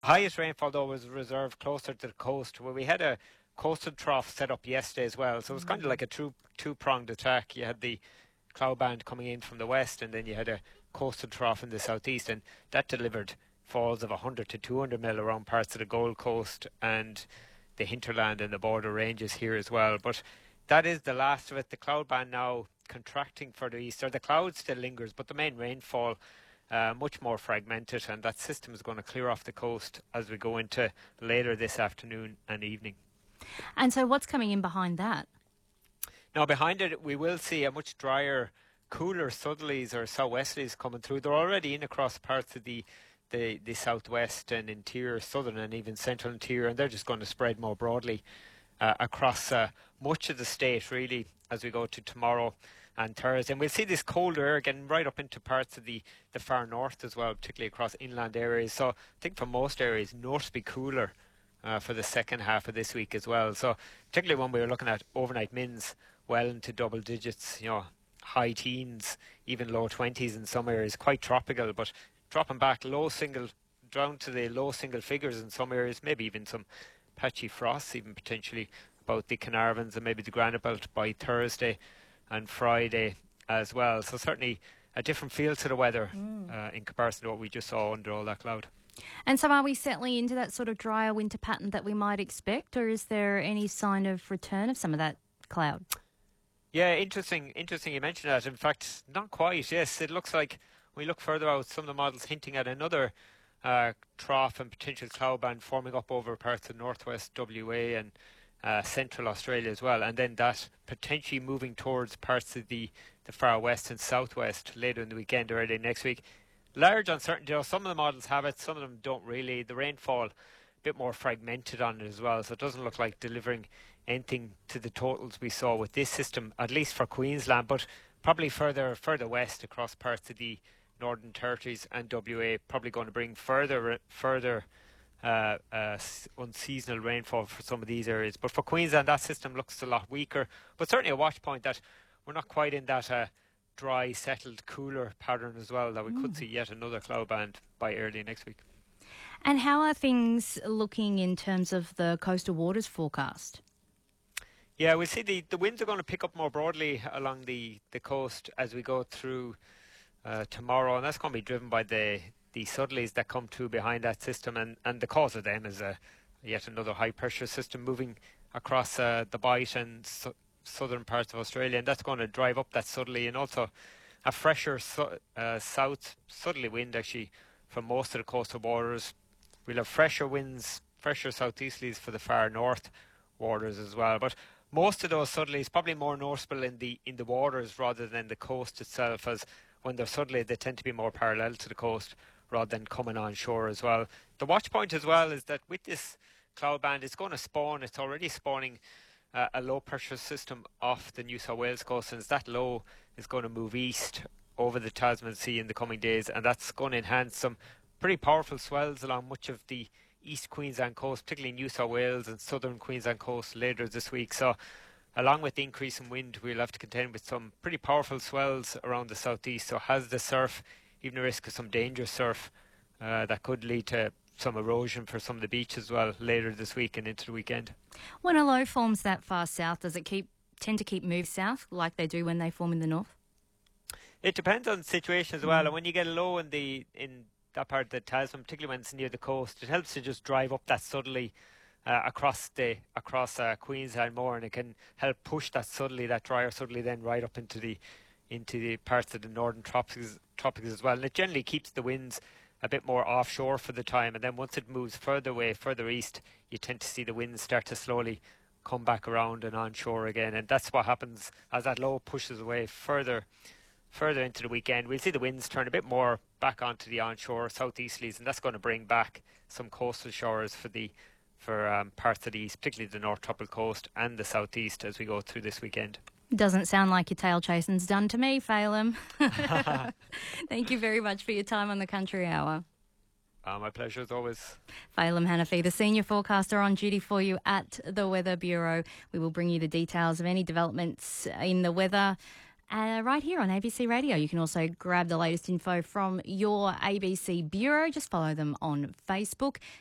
Highest rainfall though was reserved closer to the coast, where we had a coastal trough set up yesterday as well. So it was kind of like a two-pronged attack. You had the cloud band coming in from the west, and then you had a coastal trough in the southeast, and that delivered falls of 100 to 200 mil around parts of the Gold Coast and the hinterland and the border ranges here as well. But that is the last of it. The cloud band now contracting further east, or the cloud still lingers, but the main rainfall much more fragmented, and that system is going to clear off the coast as we go into later this afternoon and evening. And so what's coming in behind that? Now behind it we will see a much drier, cooler southerlies or southwesterlies coming through. They're already in across parts of the southwest and interior, southern and even central interior, and they're just going to spread more broadly across much of the state really as we go to tomorrow and Thursday. And we'll see this colder air getting right up into parts of the far north as well, particularly across inland areas. So I think for most areas, north will be cooler for the second half of this week as well. So particularly when we were looking at overnight mins well into double digits, high teens, even low 20s in some areas, quite tropical, but dropping back down to the low single figures in some areas, maybe even some patchy frosts even potentially about the Carnarvons and maybe the Granite Belt by Thursday and Friday as well. So certainly a different feel to the weather in comparison to what we just saw under all that cloud. And so are we settling into that sort of drier winter pattern that we might expect, or is there any sign of return of some of that cloud? Yeah, interesting you mentioned that. In fact, not quite, yes. It looks like when we look further out, some of the models hinting at another trough and potential cloud band forming up over parts of northwest WA and central Australia as well, and then that potentially moving towards parts of the far west and southwest later in the weekend or early next week. Large uncertainty. Some of the models have it, some of them don't really. The rainfall a bit more fragmented on it as well, so it doesn't look like delivering anything to the totals we saw with this system, at least for Queensland, but probably further west across parts of the Northern Territories and WA, probably going to bring further unseasonal rainfall for some of these areas. But for Queensland, that system looks a lot weaker, but certainly a watch point that we're not quite in that dry, settled, cooler pattern as well, that we could see yet another cloud band by early next week. And how are things looking in terms of the coastal waters forecast? Yeah, we see the winds are going to pick up more broadly along the coast as we go through tomorrow, and that's going to be driven by the southerlies that come through behind that system, and the cause of them is yet another high pressure system moving across the Bight and southern parts of Australia, and that's going to drive up that southerly, and also a fresher south southerly wind actually from most of the coastal waters. We'll have fresher winds, fresher southeasterlies for the far north waters as well, but most of those southerlies probably more noticeable in the waters rather than the coast itself, as when they're southerly they tend to be more parallel to the coast rather than coming on shore as well. The watch point as well is that with this cloud band, it's going to spawn, it's already spawning a low pressure system off the New South Wales coast, and as that low is going to move east over the Tasman Sea in the coming days, and that's going to enhance some pretty powerful swells along much of the East Queensland coast, particularly New South Wales and southern Queensland coast later this week. So along with the increase in wind, we'll have to contend with some pretty powerful swells around the southeast. So has the surf, even a risk of some dangerous surf that could lead to some erosion for some of the beach as well later this week and into the weekend. When a low forms that far south, does it tend to keep moving south like they do when they form in the north? It depends on the situation as well. And when you get a low in that part of the Tasman, particularly when it's near the coast, it helps to just drive up that southerly across Queensland more, and it can help push that drier southerly then right up into the parts of the northern tropics as well. And it generally keeps the winds a bit more offshore for the time, and then once it moves further away, further east, you tend to see the winds start to slowly come back around and onshore again, and that's what happens as that low pushes away further into the weekend. We'll see the winds turn a bit more back onto the onshore southeasterlies, and that's going to bring back some coastal showers for parts of the east, particularly the North Tropical Coast and the southeast as we go through this weekend. Doesn't sound like your tail chasing's done to me, Phelim. Thank you very much for your time on the Country Hour. My pleasure as always. Phelim Hanafi, the senior forecaster on duty for you at the Weather Bureau. We will bring you the details of any developments in the weather right here on ABC Radio. You can also grab the latest info from your ABC Bureau. Just follow them on Facebook